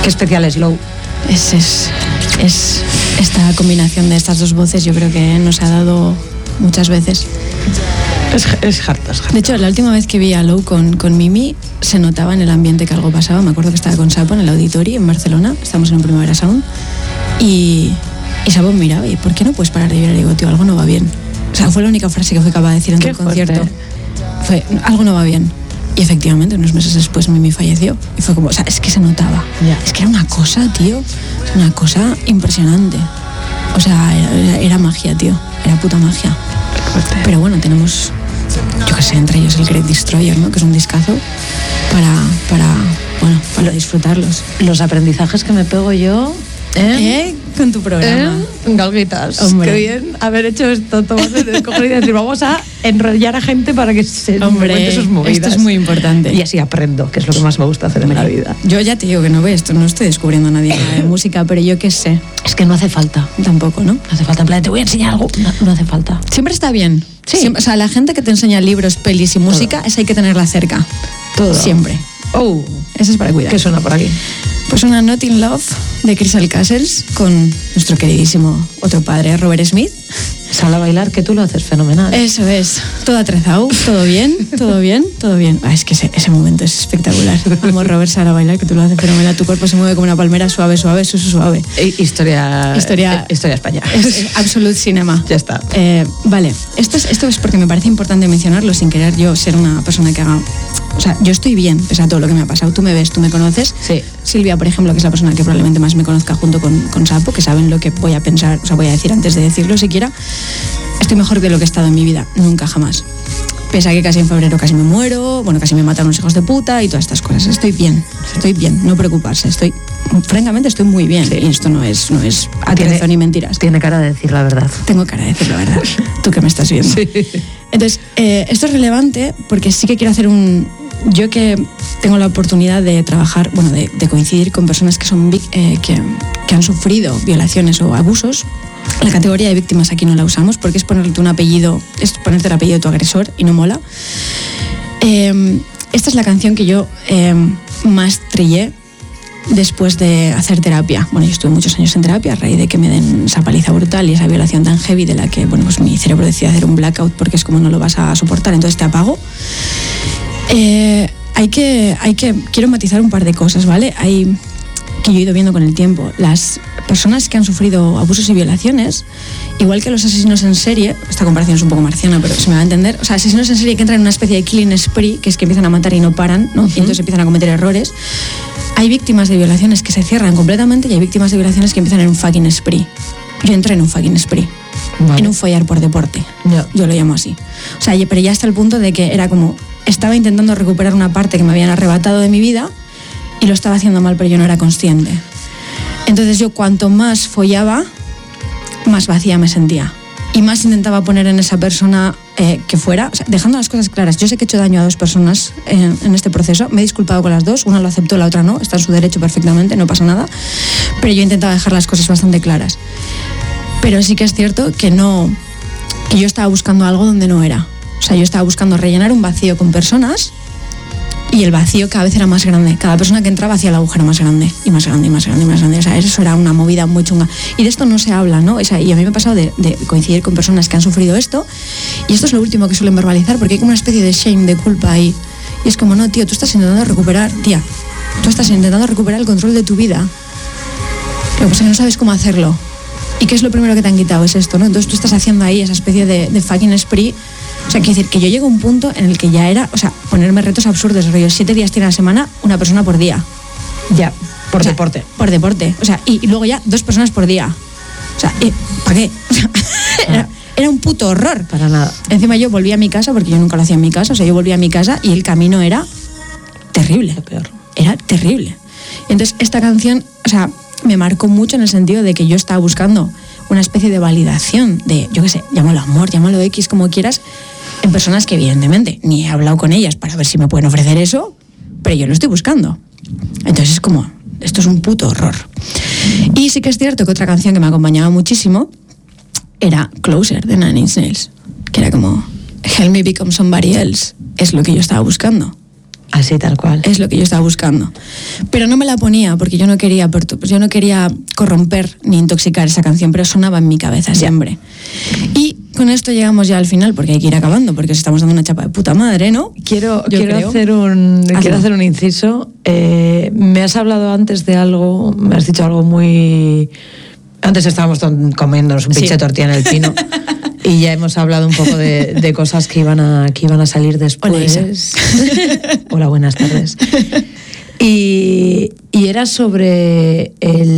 Qué especial es Low. Es esta combinación de estas dos voces, yo creo que nos ha dado muchas veces. Es harta. De hecho, la última vez que vi a Low con Mimi, se notaba en el ambiente que algo pasaba. Me acuerdo que estaba con Sapo en el Auditori en Barcelona, estábamos en un Primavera Sound, y Sapo miraba, ¿y por qué no puedes parar de vibrar? Y digo, tío, algo no va bien. O sea, fue la única frase que fue capaz de decir en el concierto. Fue, algo no va bien. Y efectivamente, unos meses después Mimi falleció. Y fue como, o sea, es que se notaba. Yeah. Es que era una cosa, tío, una cosa impresionante. O sea, era magia, tío. Era puta magia. Pero bueno, tenemos, yo qué sé, entre ellos el Great Destroyer, ¿no? Que es un discazo para disfrutarlos. Los aprendizajes que me pego yo... Con tu programa. Galguitas. Hombre. Qué bien haber hecho esto, tomarse de coger y decir, vamos a enrollar a gente para que se cuente sus movidas. Esto es muy importante. Y así aprendo, que es lo que más me gusta hacer en la vida. Yo ya te digo que no estoy descubriendo a nadie de música, pero yo qué sé. Es que no hace falta. Tampoco, ¿no? No hace falta, en plan, te voy a enseñar algo. No hace falta. Siempre está bien. Sí. Siempre, o sea, la gente que te enseña libros, pelis y música, esa hay que tenerla cerca. Todo. Siempre. Oh. Eso es para cuidar. ¿Qué suena por aquí? Pues una Not in Love de Crystal Castles con nuestro queridísimo otro padre, Robert Smith. Sal a bailar, que tú lo haces fenomenal. Eso es, todo atrezado, todo bien. Es que ese momento es espectacular. Vamos, Robert, sal a bailar, que tú lo haces fenomenal. Tu cuerpo se mueve como una palmera, suave, suave. Historia España. Es absolute cinema. Ya está. Vale, esto es porque me parece importante mencionarlo sin querer yo ser una persona que haga... O sea, yo estoy bien, pese a todo lo que me ha pasado. Tú me ves, tú me conoces. Sí. Silvia, por ejemplo, que es la persona que probablemente más me conozca junto con Sapo, que saben lo que voy a pensar, o sea, voy a decir antes de decirlo siquiera. Estoy mejor de lo que he estado en mi vida, nunca jamás. Pese a que casi en febrero casi me muero, bueno, casi me mataron los hijos de puta y todas estas cosas. Estoy bien, no preocuparse. Francamente, estoy muy bien. Sí. Y esto no es atrezo ni mentiras. Tiene cara de decir la verdad. Tengo cara de decir la verdad. Tú que me estás viendo. Sí. Entonces, esto es relevante porque sí que quiero hacer yo que tengo la oportunidad de trabajar, bueno, de coincidir con personas que son que han sufrido violaciones o abusos. La categoría de víctimas aquí no la usamos porque es ponerte el apellido de tu agresor y no mola. Esta es la canción que yo más trillé después de hacer terapia. Bueno, yo estuve muchos años en terapia a raíz de que me den esa paliza brutal y esa violación tan heavy de la que, bueno, pues mi cerebro decide hacer un blackout porque es como no lo vas a soportar, entonces te apago. Quiero matizar un par de cosas, ¿vale? Que yo he ido viendo con el tiempo. Las personas que han sufrido abusos y violaciones, igual que los asesinos en serie, esta comparación es un poco marciana, pero se me va a entender, o sea, asesinos en serie que entran en una especie de killing spree, que es que empiezan a matar y no paran, ¿no? Uh-huh. Y entonces empiezan a cometer errores. Hay víctimas de violaciones que se cierran completamente y hay víctimas de violaciones que empiezan en un fucking spree. Yo entré en un fucking spree. Vale. En un follar por deporte. No. Yo lo llamo así. O sea, pero ya hasta el punto de que era como, estaba intentando recuperar una parte que me habían arrebatado de mi vida y lo estaba haciendo mal, pero yo no era consciente. Entonces yo cuanto más follaba, más vacía me sentía. Y más intentaba poner en esa persona que fuera, o sea, dejando las cosas claras. Yo sé que he hecho daño a 2 personas en este proceso. Me he disculpado con las 2. Una lo aceptó, la otra no. Está en su derecho perfectamente, no pasa nada. Pero yo intentaba dejar las cosas bastante claras. Pero sí que es cierto que yo estaba buscando algo donde no era. O sea, yo estaba buscando rellenar un vacío con personas y el vacío cada vez era más grande. Cada persona que entraba hacía el agujero más grande y más grande y más grande y más grande. O sea, eso era una movida muy chunga. Y de esto no se habla, ¿no? O sea, y a mí me ha pasado de coincidir con personas que han sufrido esto y esto es lo último que suelen verbalizar porque hay como una especie de shame, de culpa ahí. Y es como, no, tío, tú estás intentando recuperar el control de tu vida. Lo que pasa es que no sabes cómo hacerlo. ¿Y qué es lo primero que te han quitado? Es esto, ¿no? Entonces tú estás haciendo ahí esa especie de fucking spree. O sea, quiero decir que yo llego a un punto en el que ya era, o sea, ponerme retos absurdos, rollo 7 días tiene a la semana, una persona por día. Ya, por deporte. Por deporte. O sea, y luego ya 2 personas por día. O sea, ¿para qué? O sea, era un puto horror. Para nada. Encima yo volví a mi casa, porque yo nunca lo hacía en mi casa, o sea, yo volví a mi casa y el camino era terrible. Lo peor. Era terrible. Entonces, esta canción, o sea, me marcó mucho en el sentido de que yo estaba buscando una especie de validación de, yo qué sé, llámalo amor, llámalo X, como quieras, en personas que evidentemente ni he hablado con ellas para ver si me pueden ofrecer eso, pero yo lo estoy buscando. Entonces es como, esto es un puto horror. Y sí que es cierto que otra canción que me acompañaba muchísimo era Closer de Nine Inch Nails, que era como, Help me become somebody else, es lo que yo estaba buscando. Así, tal cual. Es lo que yo estaba buscando. Pero no me la ponía porque yo no quería corromper ni intoxicar esa canción, pero sonaba en mi cabeza siempre. Y con esto llegamos ya al final, porque hay que ir acabando, porque os estamos dando una chapa de puta madre, ¿no? Quiero hacer un inciso. Me has hablado antes de algo, me has dicho algo muy... Antes estábamos comiéndonos un pinche tortilla en el pino. Y ya hemos hablado un poco de cosas que iban a salir después. Hola, Isa. Hola, buenas tardes. Y era sobre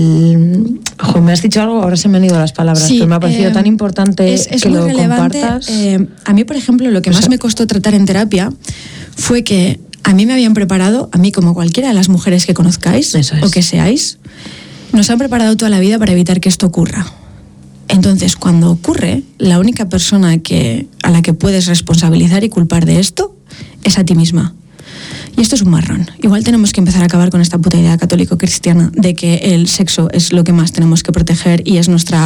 el... me has dicho algo, ahora se me han ido las palabras, sí, pero me ha parecido tan importante es que muy lo relevante. compartas. A mí, por ejemplo, lo que más me costó tratar en terapia fue que a mí me habían preparado, a mí como cualquiera de las mujeres que conozcáis o que seáis, nos han preparado toda la vida para evitar que esto ocurra. Entonces, cuando ocurre, la única persona a la que puedes responsabilizar y culpar de esto es a ti misma. Y esto es un marrón. Igual tenemos que empezar a acabar con esta puta idea católico-cristiana de que el sexo es lo que más tenemos que proteger y es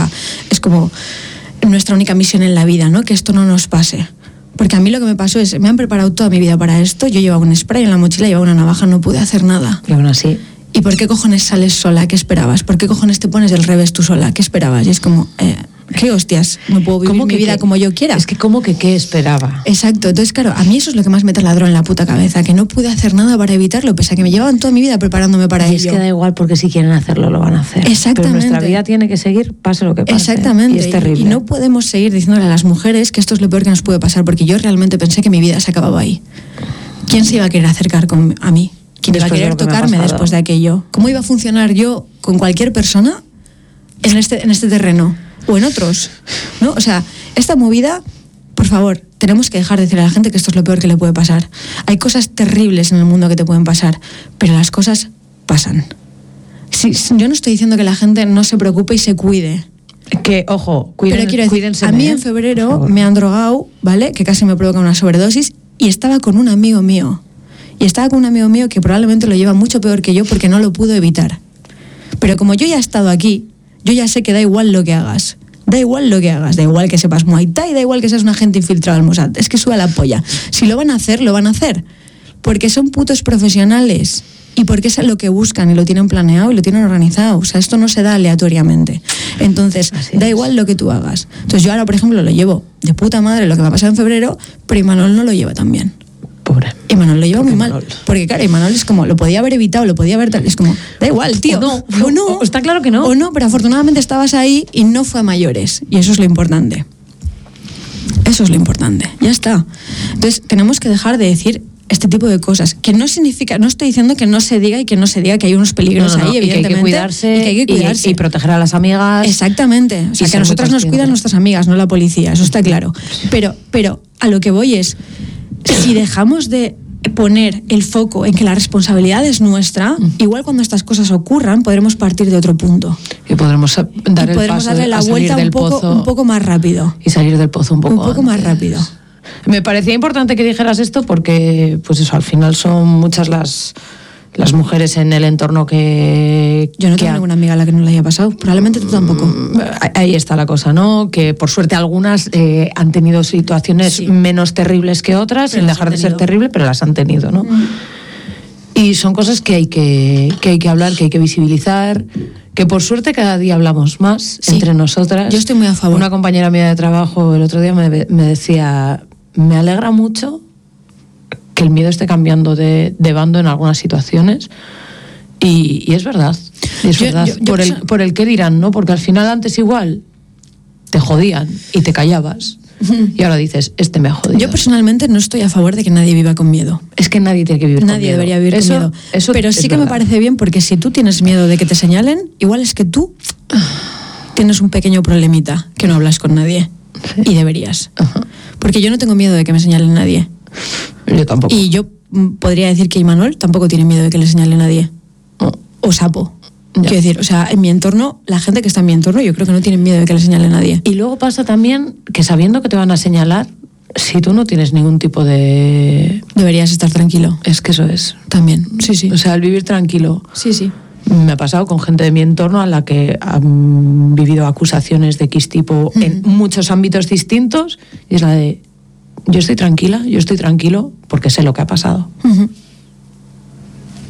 como nuestra única misión en la vida, ¿no? Que esto no nos pase. Porque a mí lo que me pasó es, me han preparado toda mi vida para esto, yo llevaba un spray en la mochila, llevaba una navaja, no pude hacer nada. Y aún así... ¿Y por qué cojones sales sola? ¿Qué esperabas? ¿Por qué cojones te pones del revés tú sola? ¿Qué esperabas? Y es como, ¿qué hostias? No puedo vivir mi vida como yo quiera. Es que ¿cómo que qué esperaba? Exacto. Entonces, claro, a mí eso es lo que más me taladró en la puta cabeza, que no pude hacer nada para evitarlo, pese a que me llevaban toda mi vida preparándome para ello. Y es que da igual, porque si quieren hacerlo, lo van a hacer. Exactamente. Pero nuestra vida tiene que seguir, pase lo que pase. Exactamente. Y es terrible. Y no podemos seguir diciéndole a las mujeres que esto es lo peor que nos puede pasar, porque yo realmente pensé que mi vida se acababa ahí. ¿Quién se iba a querer acercar a mí? ¿Quién iba a querer tocarme después de aquello? ¿Cómo iba a funcionar yo con cualquier persona en este terreno? O en otros, ¿no? O sea, esta movida, por favor, tenemos que dejar de decir a la gente que esto es lo peor que le puede pasar. Hay cosas terribles en el mundo que te pueden pasar, pero las cosas pasan. Sí, yo no estoy diciendo que la gente no se preocupe y se cuide. Que, ojo, pero quiero decir, cuídense. A mí en febrero me han drogado, ¿vale? Que casi me provoca una sobredosis y estaba con un amigo mío. Y estaba con un amigo mío que probablemente lo lleva mucho peor que yo porque no lo pudo evitar. Pero como yo ya he estado aquí, yo ya sé que da igual lo que hagas. Da igual lo que hagas, da igual que sepas Muay Thai, da igual que seas un agente infiltrado al Mossad. Es que suda la polla. Si lo van a hacer, lo van a hacer. Porque son putos profesionales. Y porque es lo que buscan y lo tienen planeado y lo tienen organizado. O sea, esto no se da aleatoriamente. Entonces, da igual lo que tú hagas. Entonces yo ahora, por ejemplo, lo llevo de puta madre lo que me ha pasado en febrero, pero Imanol no lo lleva tan bien. Pobre. Imanol lo lleva muy mal. Porque claro, Imanol es como, lo podía haber evitado, lo podía haber... Es como, da igual, tío. O no. Está claro que no. O no, pero afortunadamente estabas ahí y no fue a mayores. Y eso es lo importante. Eso es lo importante. Ya está. Entonces, tenemos que dejar de decir este tipo de cosas. Que no significa... No estoy diciendo que no se diga y que no se diga que hay unos peligros ahí, evidentemente. Y que hay que cuidarse. Y que hay que cuidarse. Y proteger a las amigas. Exactamente. O sea, que a nosotras nos cuidan nuestras amigas, no la policía. Eso está claro. Pero a lo que voy es... Si dejamos de poner el foco en que la responsabilidad es nuestra, igual cuando estas cosas ocurran, podremos partir de otro punto. Y podremos darle la vuelta un poco más rápido. Y salir del pozo un poco más rápido. Me parecía importante que dijeras esto porque, pues eso, al final son muchas las mujeres en el entorno que... Yo no tengo ninguna amiga a la que no le haya pasado. Probablemente tú tampoco. Ahí está la cosa, ¿no? Que por suerte algunas han tenido situaciones menos terribles que otras, sin dejar de ser terrible, pero las han tenido, ¿no? Y son cosas que hay que hablar, que hay que visibilizar, que por suerte cada día hablamos más entre nosotras. Yo estoy muy a favor. Una compañera mía de trabajo el otro día me decía, me alegra mucho que el miedo esté cambiando de bando en algunas situaciones y es verdad. Es verdad. Por el qué dirán, ¿no? Porque al final antes igual te jodían y te callabas. Y ahora dices, me ha jodido. Yo personalmente no estoy a favor de que nadie viva con miedo. Es que nadie tiene que vivir con miedo. Nadie debería vivir con miedo. Pero sí que me parece bien porque si tú tienes miedo de que te señalen, igual es que tú tienes un pequeño problemita que no hablas con nadie. Sí. Y deberías. Porque yo no tengo miedo de que me señalen nadie. Yo tampoco. Y yo podría decir que Imanol tampoco tiene miedo de que le señale nadie. O Sapo. Quiero decir, o sea, en mi entorno, la gente que está en mi entorno, yo creo que no tiene miedo de que le señale nadie. Y luego pasa también que sabiendo que te van a señalar, si tú no tienes ningún tipo de... Deberías estar tranquilo. Es que eso es. También, sí. O sea, el vivir tranquilo. Sí. Me ha pasado con gente de mi entorno a la que han vivido acusaciones de X tipo en muchos ámbitos distintos, y es la de... Yo estoy tranquila, yo estoy tranquilo porque sé lo que ha pasado.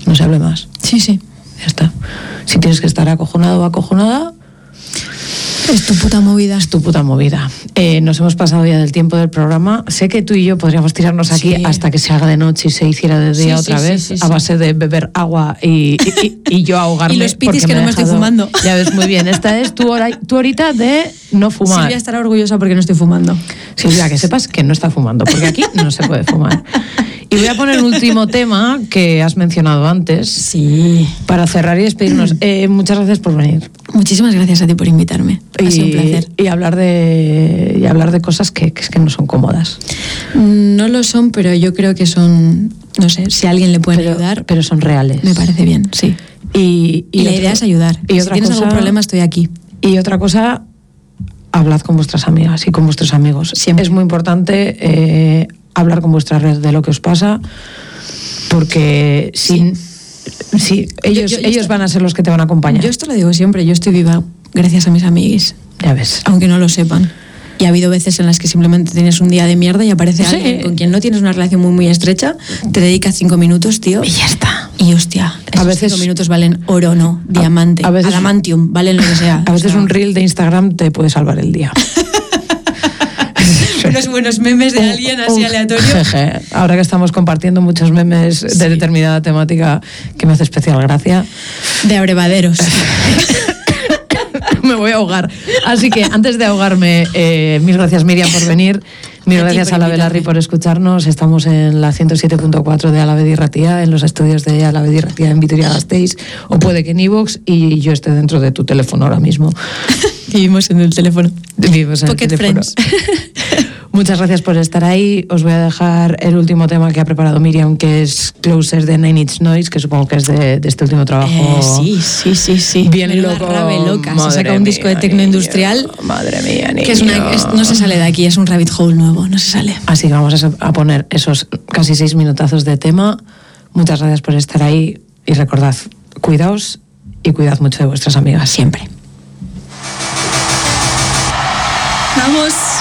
No se hable más. Sí, sí. Ya está. Si tienes que estar acojonado o acojonada, es tu puta movida. es tu puta movida. Nos hemos pasado ya del tiempo del programa. Sé que tú y yo podríamos tirarnos aquí hasta que se haga de noche y se hiciera de día otra vez, a base de beber agua y yo ahogarme. Y los pitis que no me estoy fumando. Ya ves, muy bien. Esta es tu horita de no fumar. Silvia estará orgullosa porque no estoy fumando. Silvia, que sepas que no está fumando, porque aquí no se puede fumar. Y voy a poner un último tema que has mencionado antes. Sí. Para cerrar y despedirnos. Muchas gracias por venir. Muchísimas gracias a ti por invitarme. Ha sido un placer. Y hablar de cosas que no son cómodas. No lo son, pero yo creo que son, no sé, si a alguien le pueden ayudar. Pero son reales. Me parece bien, sí. Y la idea es ayudar. Y si tienes algún problema, estoy aquí. Y otra cosa, hablad con vuestras amigas y con vuestros amigos. Siempre. Es muy importante hablar con vuestra red de lo que os pasa, porque ellos van a ser los que te van a acompañar. Yo esto lo digo siempre, yo estoy viva gracias a mis amiguis. Ya ves. Aunque no lo sepan. Y ha habido veces en las que simplemente tienes un día de mierda y aparece alguien con quien no tienes una relación muy, muy estrecha, te dedica 5 minutos, tío. Y ya está. Y hostia, esos 5 minutos valen oro, no, diamante, adamantium, valen lo que sea. A veces un reel de Instagram te puede salvar el día. Unos buenos memes de alguien así aleatorio. Jeje. Ahora que estamos compartiendo muchos memes de determinada temática que me hace especial gracia. De abrevaderos. Me voy a ahogar. Así que antes de ahogarme, mil gracias, Miriam, por venir. Mil gracias a la Belarri por escucharnos. Estamos en la 107.4 de Alavedi y Ratia, en los estudios de Alavedi y Ratia en Vitoria-Gasteiz, o puede que en iVoox, y yo esté dentro de tu teléfono ahora mismo. Vivimos en el teléfono. Vivimos en Pocket el teléfono. Friends. Muchas gracias por estar ahí. Os voy a dejar el último tema que ha preparado Miriam, que es Closer de Nine Inch Noise, que supongo que es de este último trabajo. Sí. Bien Menuda loco. rave loca. Se saca un disco de techno industrial. Madre mía, niño. Que es no se sale de aquí, es un rabbit hole nuevo, no se sale. Así que vamos a poner esos casi 6 minutazos de tema. Muchas gracias por estar ahí y recordad, cuidaos y cuidad mucho de vuestras amigas. Siempre. ¡Vamos!